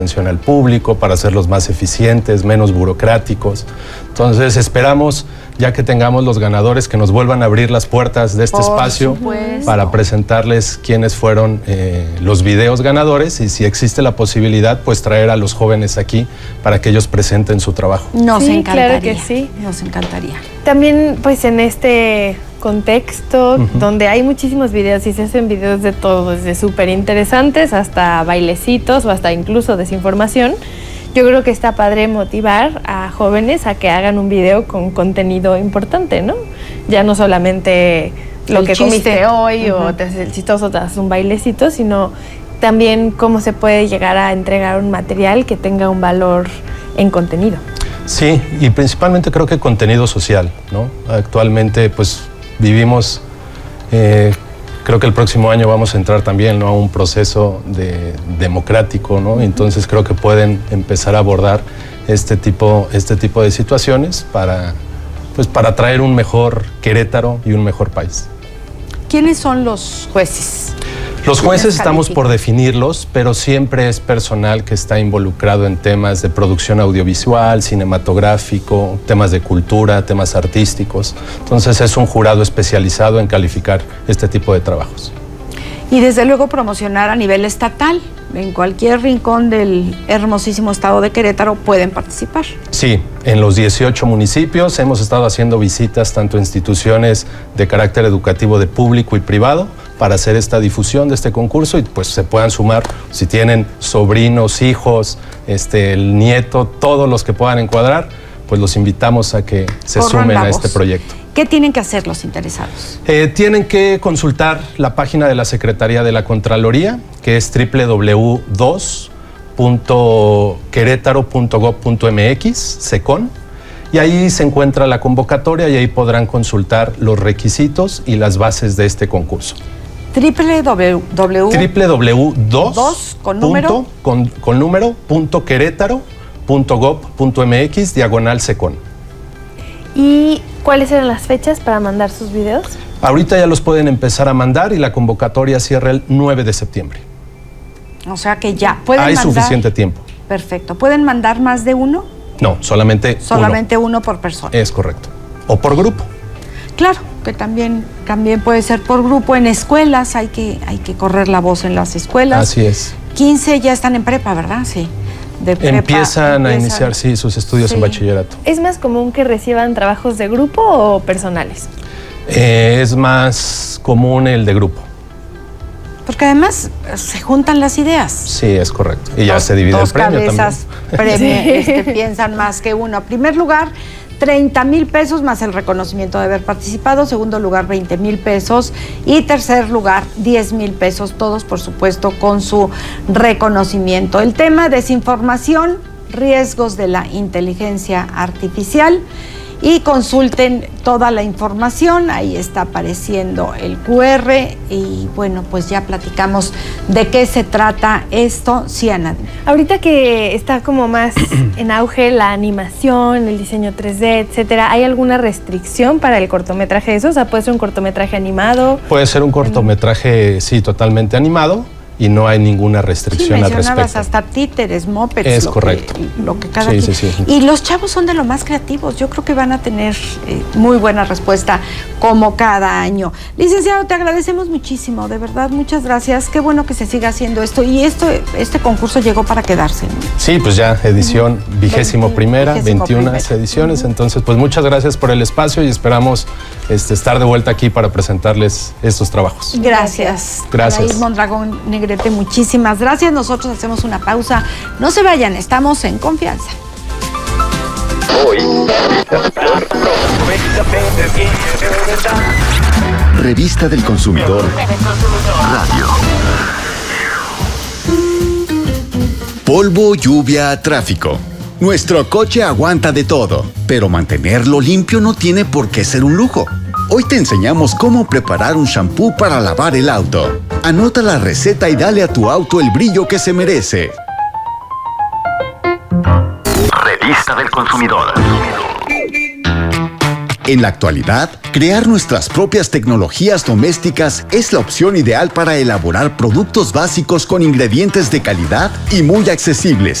atención al público, para hacerlos más eficientes, menos burocráticos. Entonces esperamos, ya que tengamos los ganadores, que nos vuelvan a abrir las puertas de este espacio para presentarles quiénes fueron los videos ganadores, y si existe la posibilidad, pues traer a los jóvenes aquí para que ellos presenten su trabajo. Nos encantaría. Claro que sí. Nos encantaría. También, pues, en este contexto donde hay muchísimos videos y se hacen videos de todo, desde súper interesantes hasta bailecitos o hasta incluso desinformación, yo creo que está padre motivar a jóvenes a que hagan un video con contenido importante, ¿no? Ya no solamente lo que comiste hoy o te haces el chistoso, te haces un bailecito, sino también cómo se puede llegar a entregar un material que tenga un valor en contenido. Sí, y principalmente creo que contenido social, ¿no? Actualmente, pues, vivimos, creo que el próximo año vamos a entrar también, ¿no?, a un proceso democrático, ¿no? Entonces creo que pueden empezar a abordar este tipo de situaciones para traer un mejor Querétaro y un mejor país. ¿Quiénes son los jueces? Los jueces estamos por definirlos, pero siempre es personal que está involucrado en temas de producción audiovisual, cinematográfico, temas de cultura, temas artísticos. Entonces es un jurado especializado en calificar este tipo de trabajos. Y desde luego promocionar a nivel estatal. En cualquier rincón del hermosísimo estado de Querétaro pueden participar. Sí, en los 18 municipios hemos estado haciendo visitas tanto a instituciones de carácter educativo de público y privado para hacer esta difusión de este concurso, y pues se puedan sumar si tienen sobrinos, hijos, el nieto, todos los que puedan encuadrar, pues los invitamos a que se sumen a este proyecto. ¿Qué tienen que hacer los interesados? Tienen que consultar la página de la Secretaría de la Contraloría, que es www.2.querétaro.gov.mx, SECON, y ahí se encuentra la convocatoria y ahí podrán consultar los requisitos y las bases de este concurso. www.querétaro.gov.mx/SECON. ¿Y cuáles eran las fechas para mandar sus videos? Ahorita ya los pueden empezar a mandar y la convocatoria cierra el 9 de septiembre. O sea que ya pueden mandar. Hay mandar suficiente tiempo. Perfecto. ¿Pueden mandar más de uno? No, solamente uno por persona. Es correcto. O por grupo. Claro, que también puede ser por grupo. En escuelas hay que correr la voz en las escuelas. Así es. 15 ya están en prepa, ¿verdad? Sí. Empiezan a iniciar, sí, sus estudios en bachillerato. ¿Es más común que reciban trabajos de grupo o personales? Es más común el de grupo. Porque además se juntan las ideas. Sí, es correcto. Y ya se divide el premio también. Dos cabezas piensan más que uno. En primer lugar, 30,000 pesos más el reconocimiento de haber participado. Segundo lugar, 20,000 pesos. Y tercer lugar, 10,000 pesos. Todos, por supuesto, con su reconocimiento. El tema: desinformación, riesgos de la inteligencia artificial. Y consulten toda la información, ahí está apareciendo el QR, y bueno, pues ya platicamos de qué se trata esto. Sí, Ana. Ahorita que está como más en auge la animación, el diseño 3D, etcétera, ¿hay alguna restricción para el cortometraje de eso? O sea, ¿puede ser un cortometraje animado? Puede ser un cortometraje, sí, totalmente animado, y no hay ninguna restricción al respecto. Hasta títeres, mopeds. Es correcto. Lo que cada quien. Sí. Y los chavos son de lo más creativos. Yo creo que van a tener muy buena respuesta como cada año. Licenciado, te agradecemos muchísimo, de verdad, muchas gracias. Qué bueno que se siga haciendo esto. Y este concurso llegó para quedarse, ¿no? Sí, pues ya edición 21 ediciones. Entonces, pues muchas gracias por el espacio y esperamos estar de vuelta aquí para presentarles estos trabajos. Gracias. Gracias. Mondragón Negrete, muchísimas gracias. Nosotros hacemos una pausa. No se vayan, estamos en confianza. Revista del Consumidor Radio. Polvo, lluvia, tráfico. Nuestro coche aguanta de todo, pero mantenerlo limpio no tiene por qué ser un lujo. Hoy te enseñamos cómo preparar un shampoo para lavar el auto. Anota la receta y dale a tu auto el brillo que se merece. Revista del Consumidor. En la actualidad, crear nuestras propias tecnologías domésticas es la opción ideal para elaborar productos básicos con ingredientes de calidad y muy accesibles.